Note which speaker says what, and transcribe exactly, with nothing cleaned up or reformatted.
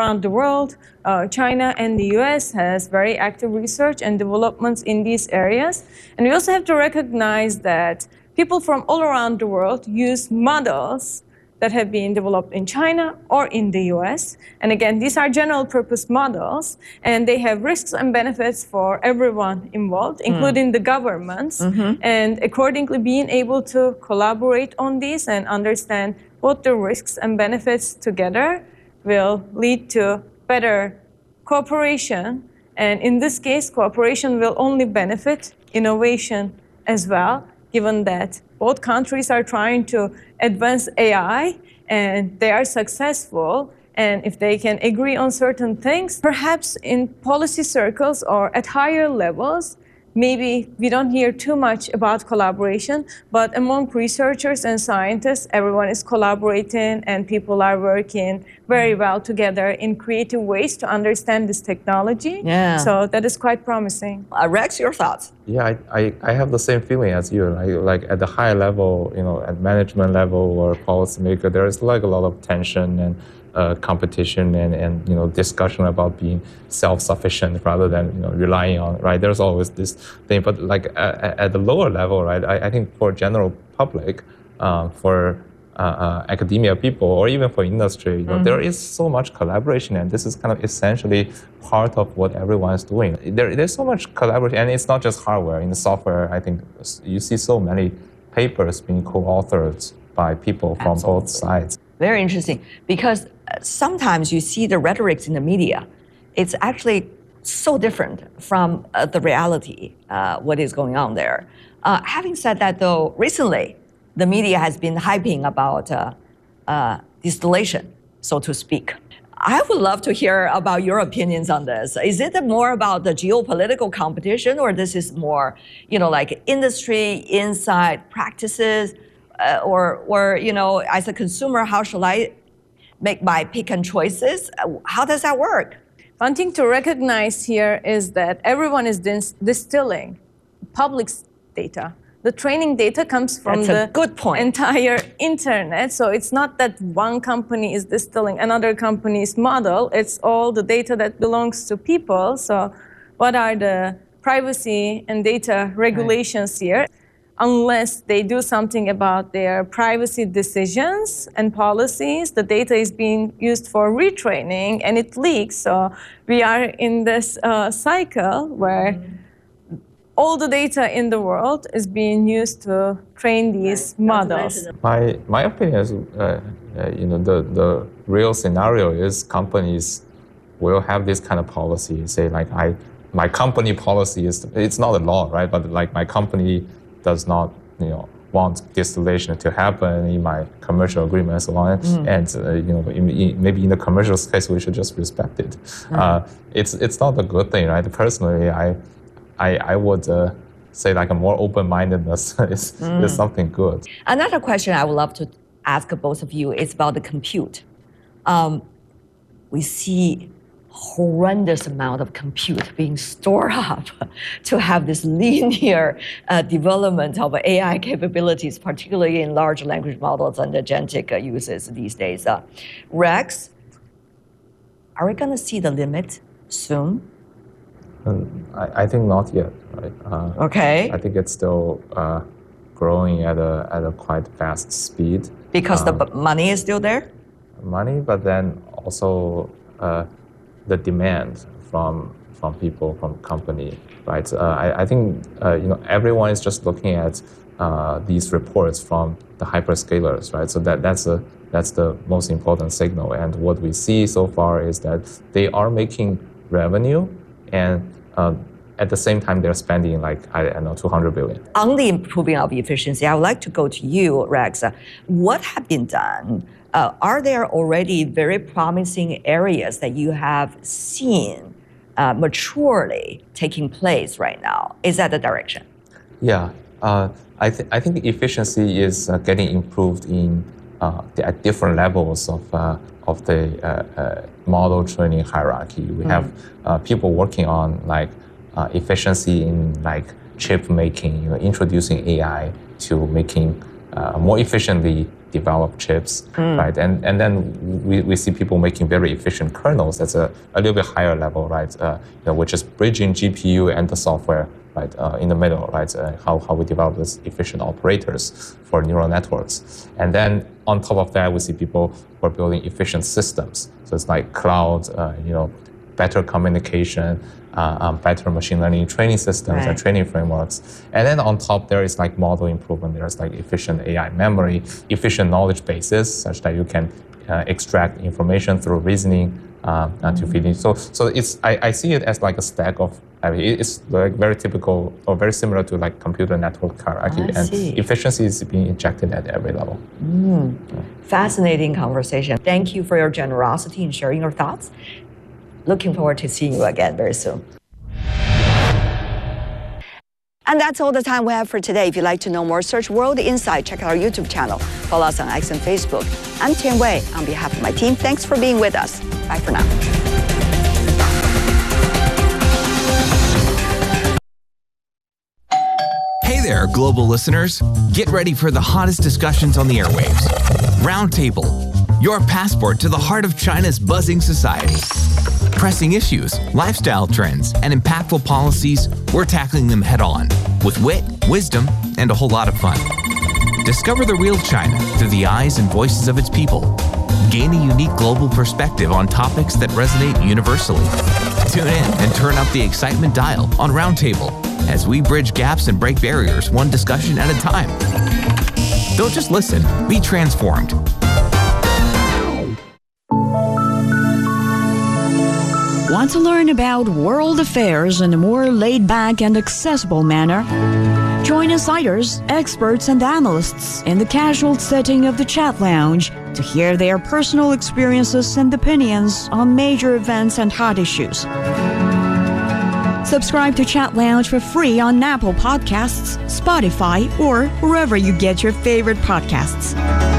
Speaker 1: around the world. Uh, China and the U S has very active research and developments in these areas. And we also have to recognize that people from all around the world use models that have been developed in China or in the U S. And again, these are general purpose models, and they have risks and benefits for everyone involved, including mm. the governments. Mm-hmm. And accordingly, being able to collaborate on these and understand both the risks and benefits together will lead to better cooperation. And in this case, cooperation will only benefit innovation as well, given that both countries are trying to advance A I and they are successful. And if they can agree on certain things, perhaps in policy circles or at higher levels, maybe we don't hear too much about collaboration, but among researchers and scientists, everyone is collaborating and people are working very well together in creative ways to understand this technology. Yeah. So that is quite promising.
Speaker 2: Uh, Rex, your thoughts?
Speaker 3: Yeah, I, I, I have the same feeling as you. Like, like at the high level, you know, at management level or policymaker, there is like a lot of tension and Uh, competition and, and you know discussion about being self-sufficient rather than you know relying on, right? There's always this thing, but like at, at the lower level, right? I, I think for general public, uh, for uh, uh, academia people, or even for industry, you know, mm-hmm. there is so much collaboration, and this is kind of essentially part of what everyone is doing. There, there's so much collaboration, and it's not just hardware. In the software, I think you see so many papers being co-authored by people from Absolutely. Both sides.
Speaker 2: Very interesting, because sometimes you see the rhetorics in the media. It's actually so different from uh, the reality, uh, what is going on there. Uh, having said that, though, recently the media has been hyping about uh, uh, distillation, so to speak. I would love to hear about your opinions on this. Is it more about the geopolitical competition, or this is more, you know, like industry inside practices, uh, or, or you know, as a consumer, how shall I make my pick and choices? How does that work?
Speaker 1: One thing to recognize here is that everyone is dis- distilling public's data. The training data comes from
Speaker 2: That's
Speaker 1: the
Speaker 2: a good point.
Speaker 1: entire internet. So it's not that one company is distilling another company's model. It's all the data that belongs to people. So what are the privacy and data regulations right. here? Unless they do something about their privacy decisions and policies, the data is being used for retraining and it leaks. So we are in this uh, cycle where mm-hmm. all the data in the world is being used to train these right. models.
Speaker 3: My my opinion is, uh, uh, you know, the, the real scenario is companies will have this kind of policy. Say like I, my company policy is, it's not a law, right? But like my company does not, you know, want distillation to happen in my commercial agreement and so on. Mm. And uh, you know, in, in, maybe in the commercial case, we should just respect it. Mm. Uh, it's it's not a good thing, right? Personally, I I, I would uh, say like a more open-mindedness is, mm. is something good.
Speaker 2: Another question I would love to ask both of you is about the compute. Um, we see horrendous amount of compute being stored up to have this linear uh, development of A I capabilities, particularly in large language models and agentic uh, uses these days. Uh, Rex, are we going to see the limit soon?
Speaker 3: Um, I, I think not yet. Right? Uh,
Speaker 2: okay.
Speaker 3: I think it's still uh, growing at a at a quite fast speed.
Speaker 2: Because um, the b- money is still there?
Speaker 3: Money, but then also uh, the demand from from people, from company, right? Uh, I, I think uh, you know everyone is just looking at uh, these reports from the hyperscalers, right? So that that's a that's the most important signal. And what we see so far is that they are making revenue, and uh, at the same time they're spending like I don't know two hundred billion.
Speaker 2: On the improving of efficiency, I would like to go to you, Rex. What have been done? Uh, are there already very promising areas that you have seen uh, maturely taking place right now? Is that the direction?
Speaker 3: Yeah, uh, I, th- I think efficiency is uh, getting improved in uh, the, at different levels of uh, of the uh, uh, model training hierarchy. We mm. have uh, people working on like uh, efficiency in like chip making, you know, introducing A I to making uh, more efficiently develop chips, mm. right? And and then we, we see people making very efficient kernels. That's a, a little bit higher level, right? Uh, you know, which is bridging G P U and the software, right, uh, in the middle, right? Uh, how, how we develop these efficient operators for neural networks. And then on top of that, we see people who are building efficient systems. So it's like cloud, uh, you know, better communication, uh, um, better machine learning training systems right. and training frameworks. And then on top, there is like model improvement. There's like efficient A I memory, efficient knowledge bases, such that you can uh, extract information through reasoning uh, mm-hmm. to feed in. So, so it's I, I see it as like a stack of. I mean, it's like very typical or very similar to like computer network hierarchy, and efficiency is being injected at every level.
Speaker 2: Mm. Yeah. Fascinating conversation. Thank you for your generosity in sharing your thoughts. Looking forward to seeing you again very soon. And that's all the time we have for today. If you'd like to know more, search World Insight. Check out our YouTube channel. Follow us on X and Facebook. I'm Tian Wei. On behalf of my team, thanks for being with us. Bye for now.
Speaker 4: Hey there, global listeners. Get ready for the hottest discussions on the airwaves. Roundtable, your passport to the heart of China's buzzing society. Pressing issues, lifestyle trends, and impactful policies, we're tackling them head on with wit, wisdom, and a whole lot of fun. Discover the real China through the eyes and voices of its people. Gain a unique global perspective on topics that resonate universally. Tune in and turn up the excitement dial on Roundtable as we bridge gaps and break barriers one discussion at a time. Don't just listen, be transformed.
Speaker 5: Want to learn about world affairs in a more laid-back and accessible manner? Join insiders, experts, and analysts in the casual setting of the Chat Lounge to hear their personal experiences and opinions on major events and hot issues. Subscribe to Chat Lounge for free on Apple Podcasts, Spotify, or wherever you get your favorite podcasts.